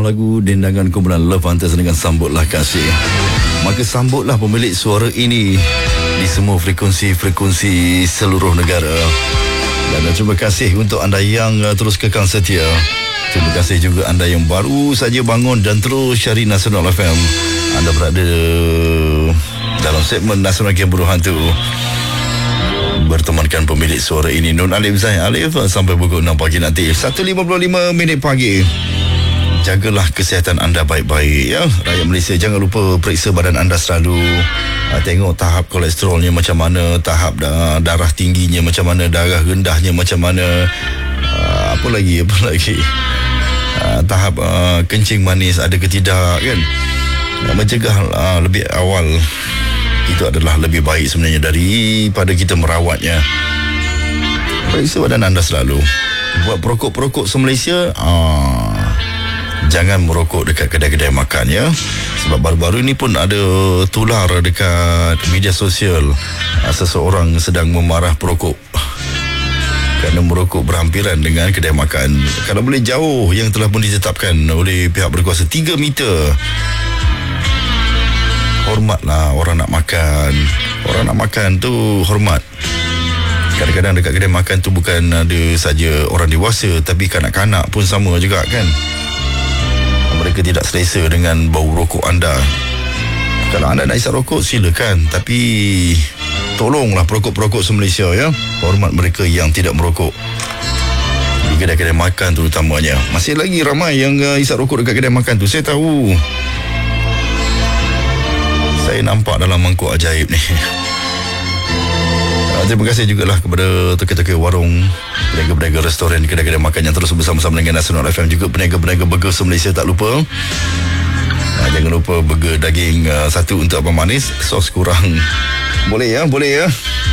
lagu dendangan kumpulan Love Hunters dengan Sambutlah Kasih. Maka sambutlah pemilik suara ini di semua frekuensi seluruh negara. Dan terima kasih untuk anda yang terus kekal setia. Terima kasih juga anda yang baru saja bangun dan terus cari Nasional FM. Anda berada dalam segmen Nasional Game Berhantu, bertemankan pemilik suara ini Nun Alif Zain Alif sampai pukul 6 pagi nanti. 1.55 minit pagi. Jagalah kesihatan anda baik-baik ya. Rakyat Malaysia, jangan lupa periksa badan anda selalu. Tengok tahap kolesterolnya macam mana, tahap darah tingginya macam mana, darah rendahnya macam mana, apa lagi tahap kencing manis ada ke tidak kan. Mencegah lebih awal itu adalah lebih baik sebenarnya daripada kita merawatnya. Periksa badan anda selalu. Buat perokok-perokok se-Malaysia, jangan merokok dekat kedai-kedai makan ya. Sebab baru-baru ini pun ada tular dekat media sosial, seseorang sedang memarah perokok kerana merokok berhampiran dengan kedai makan. Kalau boleh jauh, yang telah pun ditetapkan oleh pihak berkuasa 3 meter. Hormatlah orang nak makan. Orang nak makan tu hormat. Kadang-kadang dekat kedai makan tu bukan ada saja orang dewasa, tapi kanak-kanak pun sama juga kan. Mereka tidak selesa dengan bau rokok anda. Kalau anda nak isap rokok, silakan. Tapi tolonglah perokok-perokok se-Malaysia ya. Hormat mereka yang tidak merokok di kedai-kedai makan terutamanya. Masih lagi ramai yang isap rokok dekat kedai makan tu. Saya tahu. Saya nampak dalam mangkuk ajaib ni. Terima kasih jugalah kepada tokoh-tokoh warung, peniaga-peniaga restoran, kedai-kedai makan yang terus bersama-sama dengan Nasional FM. Juga peniaga-peniaga burger se-Malaysia, tak lupa. Jangan lupa burger daging satu untuk abang manis, sos kurang. Boleh ya, boleh ya.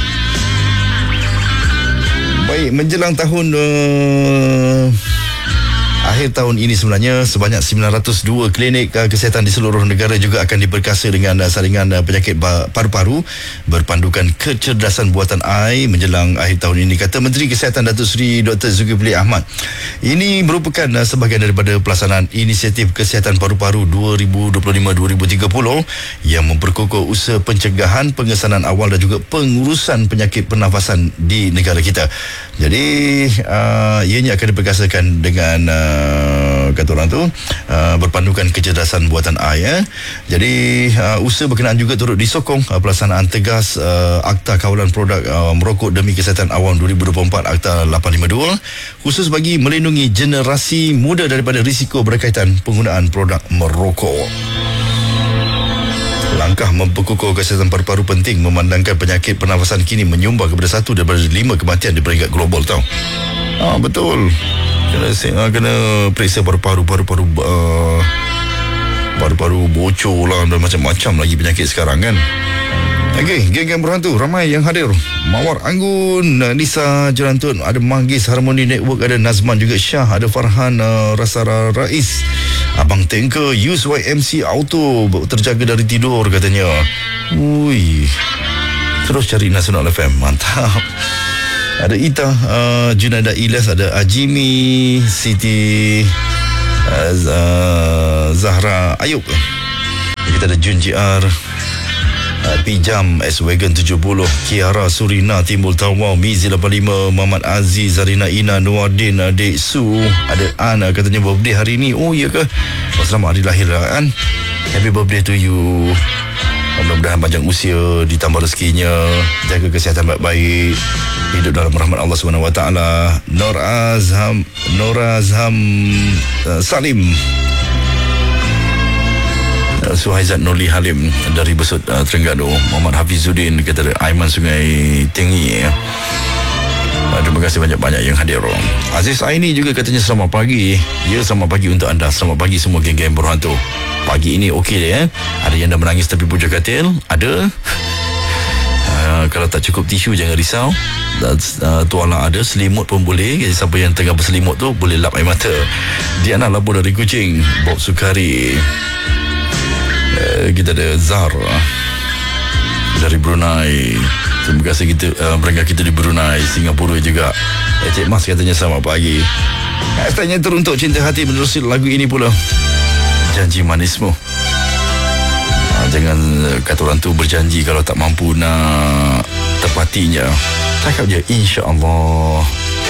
Baik, menjelang tahun akhir tahun ini sebenarnya sebanyak 902 klinik kesihatan di seluruh negara juga akan diperkasa dengan saringan penyakit paru-paru berpandukan kecerdasan buatan AI menjelang akhir tahun ini, kata Menteri Kesihatan Datuk Seri Dr. Zulkifli Ahmad. Ini merupakan sebahagian daripada pelaksanaan inisiatif kesihatan paru-paru 2025-2030 yang memperkukuh usaha pencegahan, pengesanan awal dan juga pengurusan penyakit pernafasan di negara kita. Jadi ianya akan diperkasakan dengan kata orang tu berpandukan kecerdasan buatan AI ya. Jadi usaha berkenaan juga turut disokong pelaksanaan tegas Akta Kawalan Produk Merokok Demi Kesihatan Awam 2024 Akta 852 khusus bagi melindungi generasi muda daripada risiko berkaitan penggunaan produk merokok. Langkah memperkukuh kesihatan paru-paru penting memandangkan penyakit pernafasan kini menyumbang kepada 1 daripada 5 kematian di peringkat global tau. Betul. Kena periksa paru-paru bocor lah dan macam-macam lagi penyakit sekarang kan. Okey, geng-geng berhantu ramai yang hadir. Mawar Anggun, Nisa Jerantun, ada Manggis Harmony Network, ada Nazman juga Syah, ada Farhan Rasara Rais, Abang Tanker, USYMC Auto terjaga dari tidur katanya. Ui, terus cari Nasional FM, mantap. Ada Ita, Junaida Ilyas, ada Ajimi, Siti Zahra Ayub. Kita ada Jun JR, Pijam, S-Wagon 70, Kiara Surina, Timbul Tawau, Mizi 85, Muhammad Aziz, Zarina Ina, Nuardin, Dek Su, ada Ana katanya birthday hari ni. Oh iya ke? Selamat hari lahir kan? Happy birthday to you. Mudah-mudahan panjang usia, ditambah rezekinya, jaga kesihatan baik-baik, hidup dalam rahmat Allah SWT. Nora Azham Salim, Suhaizat Nurli Halim dari Besut Terengganu, Muhammad Hafizuddin, kata Aiman Sungai Tinggi. Terima kasih banyak-banyak yang hadir. Aziz Aini juga katanya selamat pagi. Ya, selamat pagi untuk anda. Selamat pagi semua geng-geng berhantu. Pagi ini okey ya. Ada yang dah menangis tepi puja katil, ada. Kalau tak cukup tisu jangan risau. Tuala ada, selimut pun boleh. Jadi siapa yang tengah berselimut tu boleh lap air mata. Diana Labur dari Kuching, Bob Sukari. Kita ada Zar dari Brunei. Terima kasih kita berangkat kita di Brunei, Singapura juga. Cik Mas katanya selamat pagi. Hashtagnya teruntuk cinta hati menerusi lagu ini pula. janji manismu. Jangan kata orang tu berjanji kalau tak mampu nak tepatinya. Cakap je insya-Allah.